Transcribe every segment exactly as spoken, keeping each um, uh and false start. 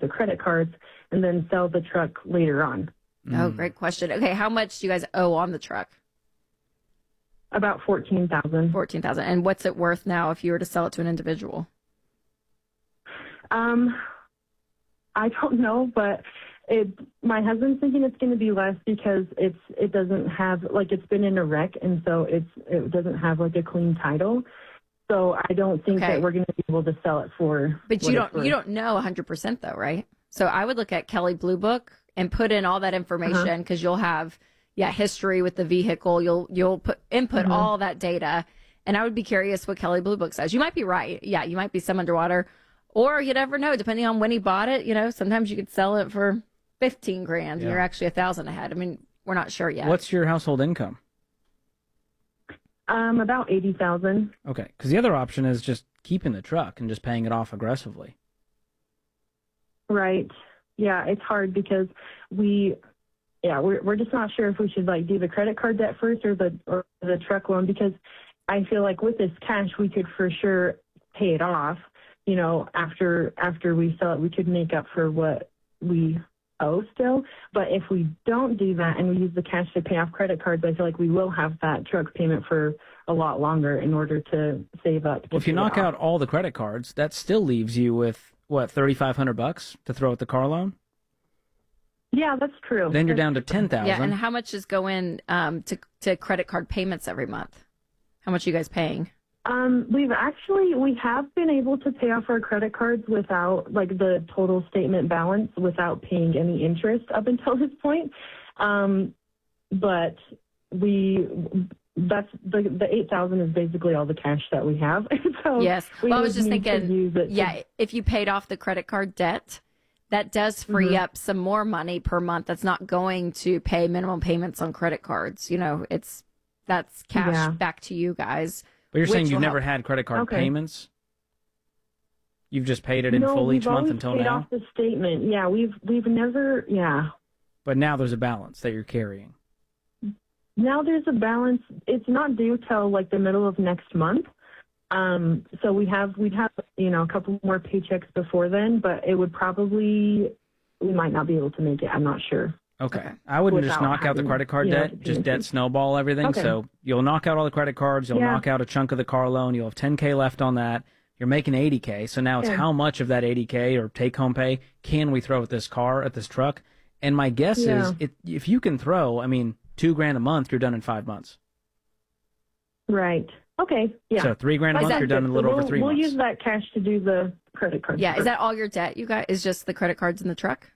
the credit cards and then sell the truck later on. Oh, great question. Okay, how much do you guys owe on the truck? About fourteen thousand dollars. fourteen thousand dollars. And what's it worth now if you were to sell it to an individual? Um, I don't know, but it, my husband's thinking it's going to be less because it's it doesn't have, like, it's been in a wreck, and so it's it doesn't have, like, a clean title. So I don't think Okay. that we're going to be able to sell it for. But what you it's don't you worth. don't know one hundred percent though, right? So I would look at Kelley Blue Book and put in all that information because you'll have yeah history with the vehicle. You'll you'll put input Mhm. all that data, and I would be curious what Kelley Blue Book says. You might be right. Yeah, you might be some underwater, or you never know. Depending on when he bought it, you know, sometimes you could sell it for fifteen grand. Yeah. And you're actually a thousand ahead. I mean, we're not sure yet. What's your household income? Um, about eighty thousand. Okay, because the other option is just keeping the truck and just paying it off aggressively. Right. Yeah, it's hard because we, yeah, we're we're just not sure if we should like do the credit card debt first or the or the truck loan, because I feel like with this cash we could for sure pay it off. You know, after after we sell it, we could make up for what we owe still. But if we don't do that and we use the cash to pay off credit cards, I feel like we will have that truck payment for a lot longer in order to save up. to Well, if you pay it knock off. out all the credit cards, that still leaves you with what thirty-five hundred bucks to throw at the car loan. Yeah, that's true. Then you're That's down to ten thousand. yeah, and how much is going um, to to credit card payments every month? How much are you guys paying? Um, we've actually, we have been able to pay off our credit cards without, like, the total statement balance without paying any interest up until this point. Um, but we, that's, the, the eight thousand is basically all the cash that we have. so Yes. we Well, I was would just need to thinking, use it to- yeah, if you paid off the credit card debt, that does free Mhm. up some more money per month. That's not going to pay minimum payments on credit cards. You know, it's that's cash Yeah. back to you guys. But you're saying which you've will never help. had credit card Okay. payments? You've just paid it in no, full we've each month always until paid now? off the statement. Yeah, we've, we've never, yeah. But now there's a balance that you're carrying. Now there's a balance. It's not due till like the middle of next month. Um, so we have, we'd have, you know, a couple more paychecks before then, but it would probably, we might not be able to make it. I'm not sure. Okay. Okay. I wouldn't just Without knock out the having, credit card you know, debt, to just pay debt interest. snowball everything. Okay. So you'll knock out all the credit cards, you'll Yeah. knock out a chunk of the car loan, you'll have ten K left on that. You're making eighty K. So now it's Yeah. how much of that eighty K or take home pay can we throw at this car, at this truck? And my guess Yeah. is it, if you can throw, I mean, two grand a month, you're done in five months. Right. Okay. Yeah. So three grand a Like month, that. you're done in a So little we'll, over three we'll months. use that cash to do the credit card. Yeah, is first. that all your debt? You guys is just the credit cards in the truck?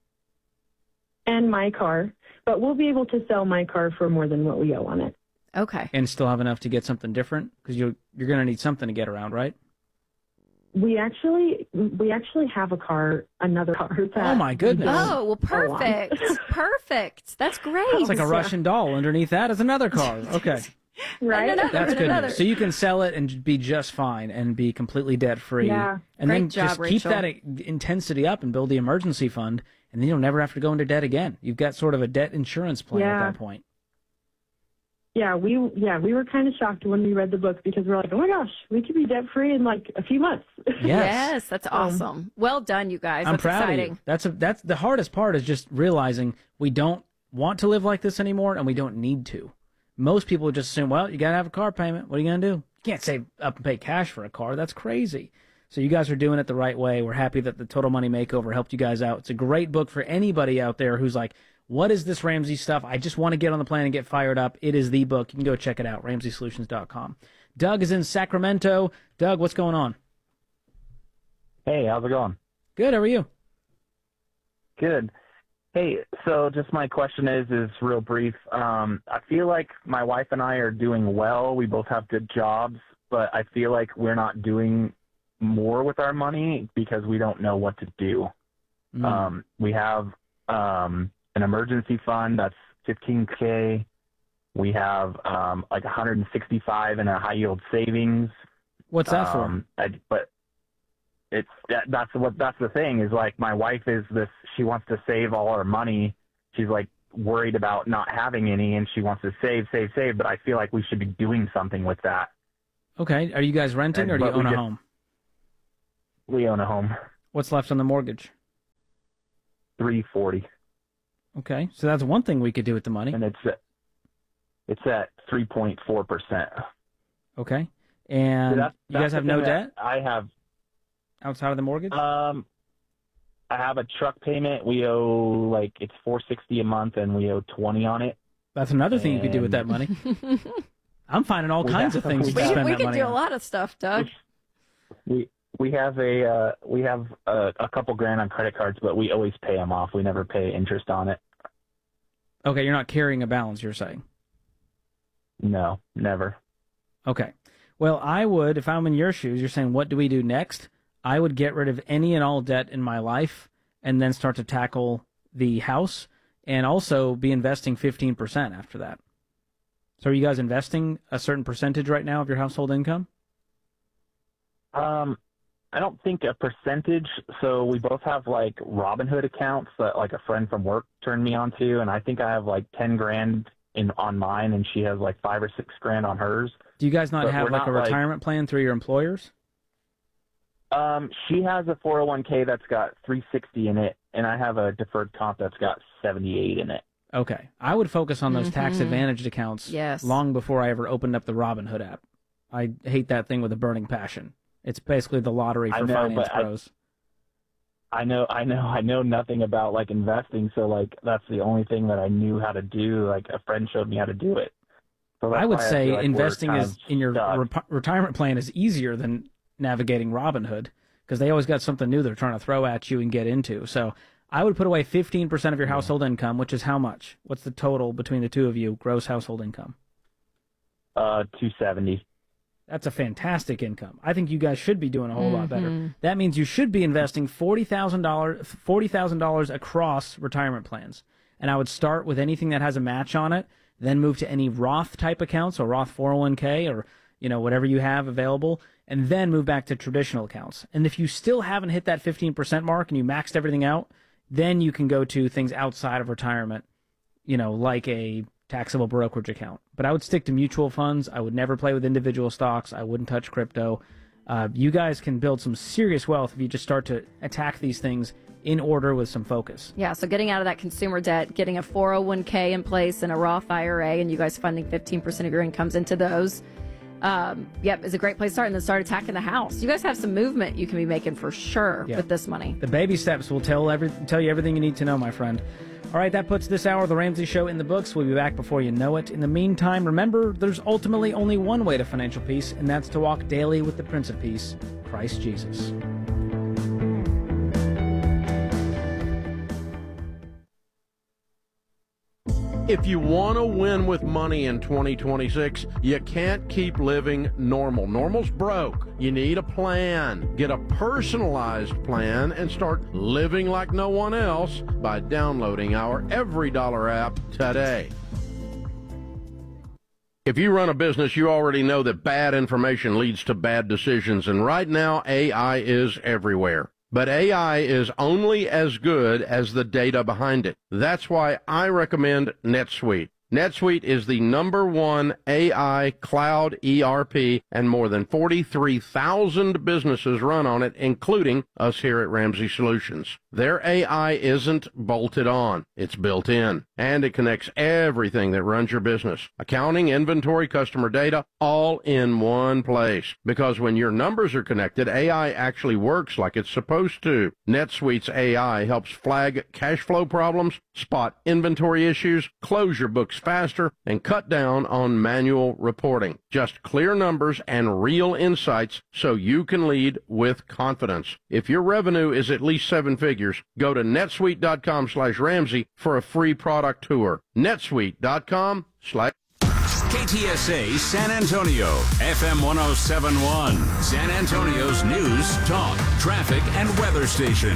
And my car, but we'll be able to sell my car for more than what we owe on it. Okay. And still have enough to get something different? Because you're, you're going to need something to get around, right? We actually, we actually have a car, another car. That Oh, my goodness. we don't Oh, well, owe on. perfect. Perfect. That's great. It's like a Russian doll. Underneath that is another car. Okay. Right. And another- That's and good another. news. So you can sell it and be just fine and be completely debt free. Yeah. And Great then job, just keep Rachel. that uh, intensity up and build the emergency fund, and then you'll never have to go into debt again. You've got sort of a debt insurance plan Yeah. at that point. Yeah, we yeah we were kind of shocked when we read the book because we're like, oh my gosh, we could be debt free in like a few months. Yes. Yes, that's Um, awesome. Well done, you guys. I'm That's proud exciting. of you. That's a, that's the hardest part is just realizing we don't want to live like this anymore and we don't need to. Most people just assume, well, you got to have a car payment. What are you going to do? You can't save up and pay cash for a car. That's crazy. So you guys are doing it the right way. We're happy that the Total Money Makeover helped you guys out. It's a great book for anybody out there who's like, what is this Ramsey stuff? I just want to get on the plan and get fired up. It is the book. You can go check it out, ramsey solutions dot com. Doug is in Sacramento. Doug, what's going on? Hey, how's it going? Good. How are you? Good. Hey, so just my question is is real brief. Um, I feel like my wife and I are doing well. We both have good jobs, but I feel like we're not doing more with our money because we don't know what to do. Mm. Um, we have um, an emergency fund that's fifteen K. We have um, like one hundred sixty-five in a high yield savings. What's that Um, I, but it's that, that's what that's the thing is like my wife is this. She wants to save all her money. She's like worried about not having any, and she wants to save, save, save. But I feel like we should be doing something with that. for? Okay. Are you guys renting And- or do you but we own a just- home? We own a home. What's left on the mortgage? three forty. Okay, so that's one thing we could do with the money. And it's at, it's at three point four percent. Okay, and So that's- you guys that's have the no thing debt that I have. outside of the mortgage? Um, I have a truck payment. We owe like it's four sixty a month, and we owe twenty on it. That's another thing you could do with that money. I'm finding all We kinds have- of things we to We, spend we that could money do a on. lot of stuff, Doug. We we have a uh, we have a, a couple grand on credit cards, but we always pay them off. We never pay interest on it. Okay, you're not carrying a balance, you're saying. No, never. Okay. Well, I would, if I'm in your shoes, you're saying, what do we do next? I would get rid of any and all debt in my life and then start to tackle the house and also be investing fifteen percent after that. So are you guys investing a certain percentage right now of your household income? Um, I don't think a percentage. So we both have like Robinhood accounts that like a friend from work turned me onto, and I think I have like ten grand in on mine, and she has like five or six grand on hers. Do you guys not But have we're like not, a like- retirement plan through your employers? Um, she has a four oh one k that's got three sixty in it, and I have a deferred comp that's got seventy-eight in it. Okay. I would focus on those Mhm. tax advantaged accounts Yes. long before I ever opened up the Robinhood app. I hate that thing with a burning passion. It's basically the lottery I for know, finance but I- pros. I know, I know, I know nothing about like investing, so like that's the only thing that I knew how to do. Like a friend showed me how to do it. So that's I would why say feel like we're investing kind is of in your stuck. rep- retirement plan is easier than navigating Robinhood because they always got something new they're trying to throw at you and get into. So I would put away fifteen percent of your household income, which is how much? What's the total between the two of you, gross household income? uh two seventy. That's a fantastic income. I think you guys should be doing a whole lot better. Mhm. That means you should be investing forty thousand dollars forty thousand dollars across retirement plans. And I would start with anything that has a match on it, then move to any Roth type accounts or Roth four oh one k or you know whatever you have available, and then move back to traditional accounts. And if you still haven't hit that fifteen percent mark and you maxed everything out, then you can go to things outside of retirement, you know, like a taxable brokerage account. But I would stick to mutual funds. I would never play with individual stocks. I wouldn't touch crypto. Uh, you guys can build some serious wealth if you just start to attack these things in order with some focus. Yeah, so getting out of that consumer debt, getting a four oh one k in place and a Roth I R A, and you guys funding fifteen percent of your incomes into those, um, yep, is a great place to start. And then start attacking the house. You guys have some movement you can be making for sure Yeah. with this money. The baby steps will tell every tell you everything you need to know, my friend. All right, that puts this hour of The Ramsey Show in the books. We'll be back before you know it. In the meantime, remember, there's ultimately only one way to financial peace, and that's to walk daily with the Prince of Peace, Christ Jesus. If you want to win with money in twenty twenty-six, you can't keep living normal. Normal's broke. You need a plan. Get a personalized plan and start living like no one else by downloading our Every Dollar app today. If you run a business, you already know that bad information leads to bad decisions, and right now A I is everywhere. But A I is only as good as the data behind it. That's why I recommend NetSuite. NetSuite is the number one A I cloud E R P, and more than forty-three thousand businesses run on it, including us here at Ramsey Solutions. Their A I isn't bolted on. It's built in, and it connects everything that runs your business. Accounting, inventory, customer data, all in one place. Because when your numbers are connected, A I actually works like it's supposed to. NetSuite's A I helps flag cash flow problems, spot inventory issues, close your books faster, and cut down on manual reporting. Just clear numbers and real insights so you can lead with confidence. If your revenue is at least seven figures, go to netsuite.com slash Ramsey for a free product tour. netsuite.com slash K T S A San Antonio, F M one oh seven point one, San Antonio's news, talk, traffic, and weather station.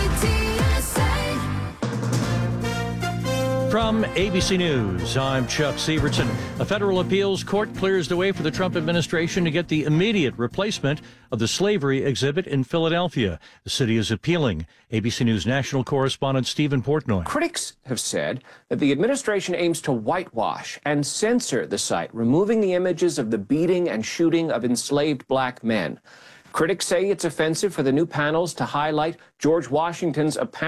From A B C News, I'm Chuck Severson. A federal appeals court clears the way for the Trump administration to get the immediate replacement of the slavery exhibit in Philadelphia. The city is appealing. A B C News national correspondent Stephen Portnoy. Critics have said that the administration aims to whitewash and censor the site, removing the images of the beating and shooting of enslaved black men. Critics say it's offensive for the new panels to highlight George Washington's apparent